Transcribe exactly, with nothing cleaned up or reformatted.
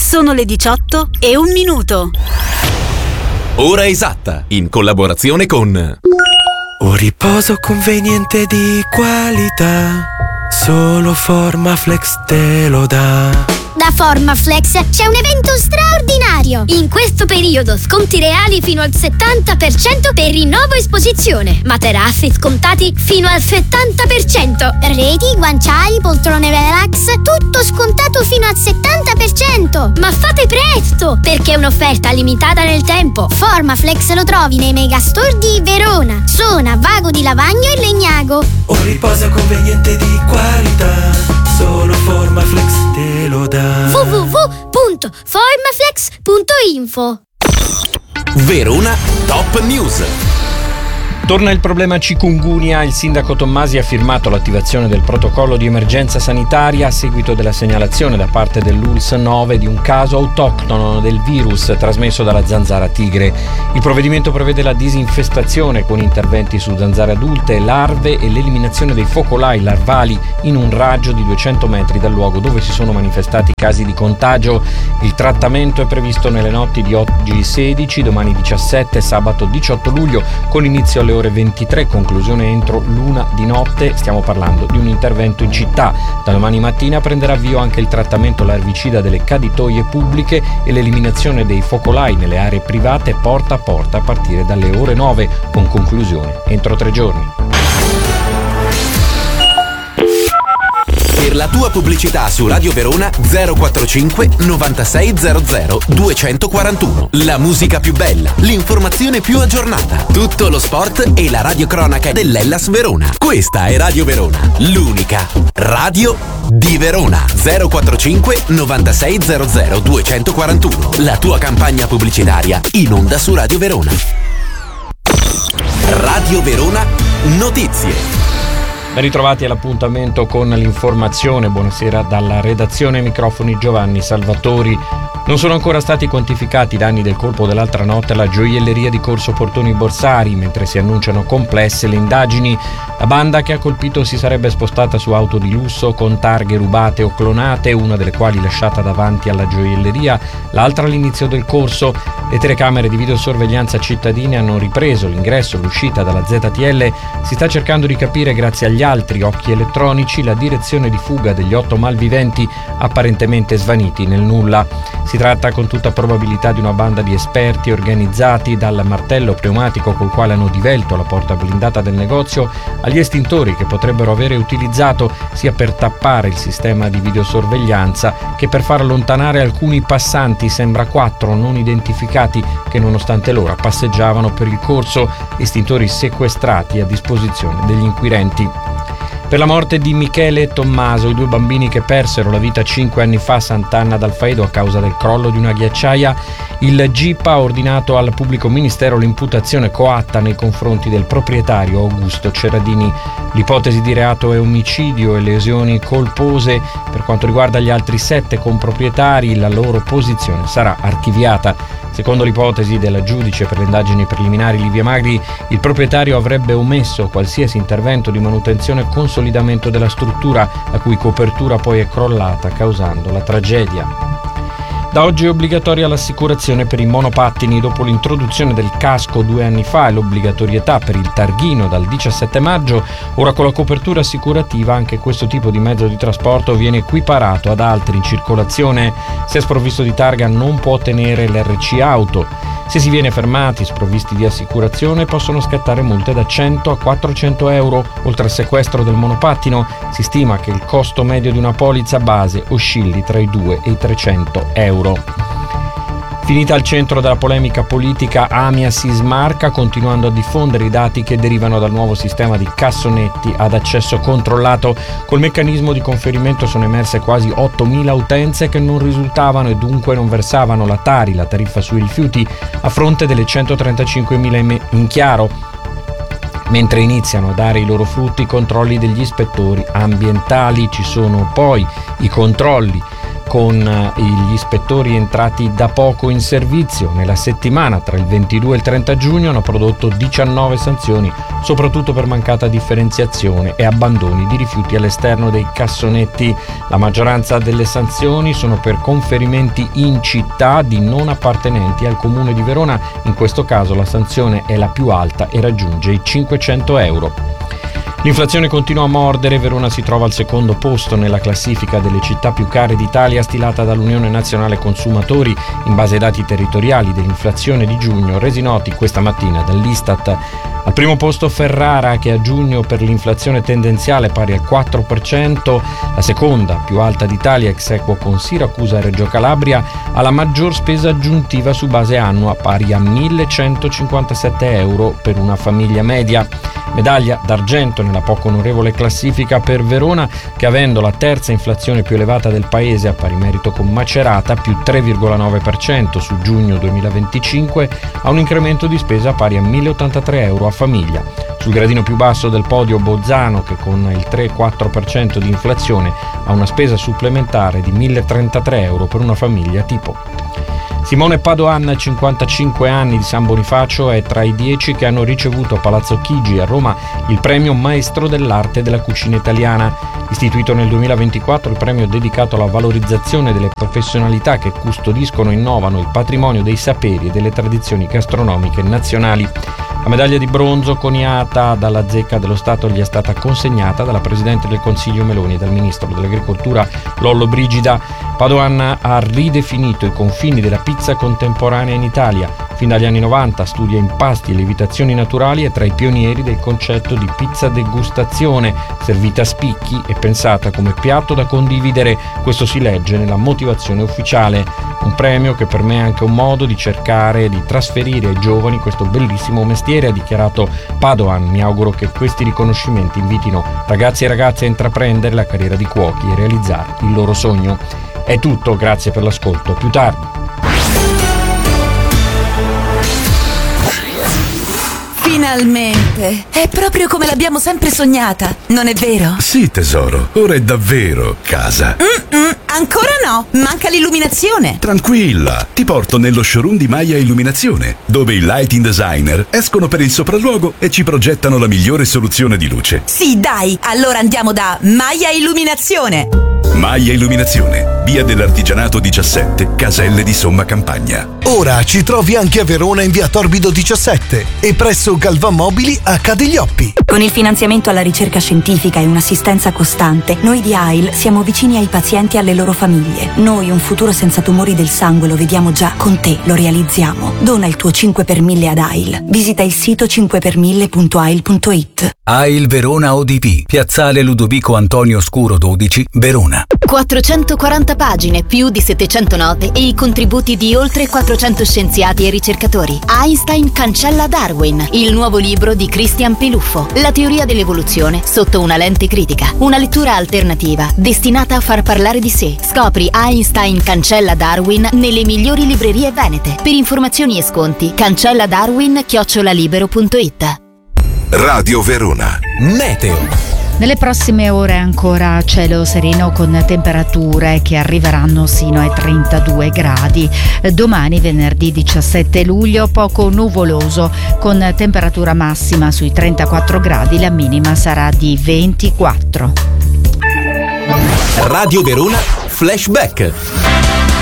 Sono le diciotto e un minuto. Ora esatta, in collaborazione con Un riposo conveniente di qualità, solo Formaflex te lo dà. Da Formaflex c'è un evento straordinario. In questo periodo sconti reali fino al settanta per cento per rinnovo esposizione. Materassi scontati fino al settanta per cento. Reti, guanciali, poltrone relax, tutto scontato fino al settanta per cento. Ma fate presto, perché è un'offerta limitata nel tempo. Formaflex lo trovi nei megastore di Verona, Sona, Vago di Lavagno e Legnago. Un riposo conveniente di qualità, solo Formaflex te lo dà. w w w punto formaflex punto info. Verona Top News. Torna il problema chikungunya. Il sindaco Tommasi ha firmato l'attivazione del protocollo di emergenza sanitaria a seguito della segnalazione da parte dell'U L S nove di un caso autoctono del virus trasmesso dalla zanzara tigre. Il provvedimento prevede la disinfestazione con interventi su zanzare adulte, larve e l'eliminazione dei focolai larvali in un raggio di duecento metri dal luogo dove si sono manifestati casi di contagio. Il trattamento è previsto nelle notti di oggi sedici, domani diciassette e sabato diciotto luglio, con inizio alle ore ventitré, conclusione entro l'una di notte. Stiamo parlando di un intervento in città. Da domani mattina prenderà avvio anche il trattamento larvicida delle caditoie pubbliche e l'eliminazione dei focolai nelle aree private porta a porta a partire dalle ore nove, con conclusione entro tre giorni. Per la tua pubblicità su Radio Verona zero quarantacinque novantasei zero zero duecentoquarantuno. La musica più bella, l'informazione più aggiornata, tutto lo sport e la radiocronaca dell'Hellas Verona. Questa è Radio Verona, l'unica radio di Verona. zero quarantacinque novantasei zero zero duecentoquarantuno. La tua campagna pubblicitaria in onda su Radio Verona. Radio Verona Notizie. Ben ritrovati all'appuntamento con l'informazione. Buonasera dalla redazione, microfoni Giovanni Salvatori. Non sono ancora stati quantificati i danni del colpo dell'altra notte alla gioielleria di Corso Portoni Borsari, mentre si annunciano complesse le indagini. La banda che ha colpito si sarebbe spostata su auto di lusso con targhe rubate o clonate, una delle quali lasciata davanti alla gioielleria, l'altra all'inizio del corso. Le telecamere di videosorveglianza cittadine hanno ripreso l'ingresso e l'uscita dalla Z T L. Si sta cercando di capire, grazie agli altri occhi elettronici, la direzione di fuga degli otto malviventi apparentemente svaniti nel nulla. Si tratta con tutta probabilità di una banda di esperti organizzati, dal martello pneumatico col quale hanno divelto la porta blindata del negozio agli estintori che potrebbero avere utilizzato sia per tappare il sistema di videosorveglianza che per far allontanare alcuni passanti, sembra quattro non identificati, che nonostante l'ora passeggiavano per il corso, estintori sequestrati a disposizione degli inquirenti. Per la morte di Michele e Tommaso, i due bambini che persero la vita cinque anni fa a Sant'Anna d'Alfaedo a causa del crollo di una ghiacciaia, il G I P ha ordinato al pubblico ministero l'imputazione coatta nei confronti del proprietario Augusto Ceradini. L'ipotesi di reato è omicidio e lesioni colpose. Per quanto riguarda gli altri sette comproprietari, la loro posizione sarà archiviata. Secondo l'ipotesi del giudice per le indagini preliminari Livia Magri, il proprietario avrebbe omesso qualsiasi intervento di manutenzione e consolidamento della struttura, la cui copertura poi è crollata, causando la tragedia. Da oggi è obbligatoria l'assicurazione per i monopattini dopo l'introduzione del casco due anni fa e l'obbligatorietà per il targhino dal diciassette maggio. Ora, con la copertura assicurativa, anche questo tipo di mezzo di trasporto viene equiparato ad altri in circolazione. Se è sprovvisto di targa non può ottenere l'R C auto. Se si viene fermati sprovvisti di assicurazione possono scattare multe da cento a quattrocento euro. Oltre al sequestro del monopattino, si stima che il costo medio di una polizza base oscilli tra i due e i trecento euro. Finita al centro della polemica politica, Amia si smarca continuando a diffondere i dati che derivano dal nuovo sistema di cassonetti ad accesso controllato. Col meccanismo di conferimento sono emerse quasi ottomila utenze che non risultavano e dunque non versavano la Tari, la tariffa sui rifiuti, a fronte delle centotrentacinquemila in chiaro. Mentre iniziano a dare i loro frutti i controlli degli ispettori ambientali, ci sono poi i controlli con gli ispettori entrati da poco in servizio. Nella settimana tra il ventidue e il trenta giugno hanno prodotto diciannove sanzioni, soprattutto per mancata differenziazione e abbandoni di rifiuti all'esterno dei cassonetti. La maggioranza delle sanzioni sono per conferimenti in città di non appartenenti al Comune di Verona. In questo caso la sanzione è la più alta e raggiunge i cinquecento euro. L'inflazione continua a mordere. Verona si trova al secondo posto nella classifica delle città più care d'Italia stilata dall'Unione Nazionale Consumatori in base ai dati territoriali dell'inflazione di giugno resi noti questa mattina dall'Istat. Al primo posto Ferrara, che a giugno per l'inflazione tendenziale pari al quattro per cento, la seconda più alta d'Italia ex aequo con Siracusa e Reggio Calabria, ha la maggior spesa aggiuntiva su base annua pari a millecentocinquantasette euro per una famiglia media. Medaglia d'argento nella poco onorevole classifica per Verona, che avendo la terza inflazione più elevata del paese a pari merito con Macerata più tre virgola nove per cento su giugno duemilaventicinque, ha un incremento di spesa pari a milleottantatré euro a famiglia. Sul gradino più basso del podio Bolzano, che con il tre virgola quattro per cento di inflazione ha una spesa supplementare di milletrentatré euro per una famiglia tipo. Simone Padoan, cinquantacinque anni, di San Bonifacio, è tra i dieci che hanno ricevuto a Palazzo Chigi a Roma il premio Maestro dell'arte della cucina italiana. Istituito nel duemilaventiquattro, il premio è dedicato alla valorizzazione delle professionalità che custodiscono e innovano il patrimonio dei saperi e delle tradizioni gastronomiche nazionali. La medaglia di bronzo coniata dalla Zecca dello Stato gli è stata consegnata dalla Presidente del Consiglio Meloni e dal Ministro dell'Agricoltura Lollobrigida. Padoan ha ridefinito i confini della pizza contemporanea in Italia. Fin dagli anni novanta studia impasti e lievitazioni naturali, e tra i pionieri del concetto di pizza degustazione, servita a spicchi e pensata come piatto da condividere. Questo si legge nella motivazione ufficiale. Un premio che per me è anche un modo di cercare di trasferire ai giovani questo bellissimo mestiere, ha dichiarato Padoan. Mi auguro che questi riconoscimenti invitino ragazzi e ragazze a intraprendere la carriera di cuochi e realizzare il loro sogno. È tutto, grazie per l'ascolto, a più tardi. Finalmente! È proprio come l'abbiamo sempre sognata, non è vero? Sì, tesoro, ora è davvero casa. Mm-mm, ancora no, manca l'illuminazione. Tranquilla, ti porto nello showroom di Maya Illuminazione, dove i lighting designer escono per il sopralluogo e ci progettano la migliore soluzione di luce. Sì, dai, allora andiamo da Maya Illuminazione. Maya Illuminazione, via dell'Artigianato diciassette, Caselle di Somma Campagna. Ora ci trovi anche a Verona in via Torbido diciassette e presso Galvan Mobili a Cadiglioppi. Con il finanziamento alla ricerca scientifica e un'assistenza costante, noi di A I L siamo vicini ai pazienti e alle loro famiglie. Noi un futuro senza tumori del sangue lo vediamo già, con te lo realizziamo. Dona il tuo cinque per mille ad A I L. Visita il sito cinque per mille punto a i l punto i t. A I L Verona O D P, Piazzale Ludovico Antonio Scuro dodici, Verona. quattrocentoquaranta pagine, più di settecento note e i contributi di oltre quattrocento scienziati e ricercatori. Einstein cancella Darwin, il nuovo libro di Christian Peluffo. La teoria dell'evoluzione sotto una lente critica. Una lettura alternativa destinata a far parlare di sé. Scopri Einstein cancella Darwin nelle migliori librerie venete. Per informazioni e sconti cancella darwin chiocciola libero punto it. Radio Verona. Meteo. Nelle prossime ore ancora cielo sereno con temperature che arriveranno sino ai trentadue gradi. Domani venerdì diciassette luglio poco nuvoloso con temperatura massima sui trentaquattro gradi, la minima sarà di ventiquattro. Radio Verona Flashback.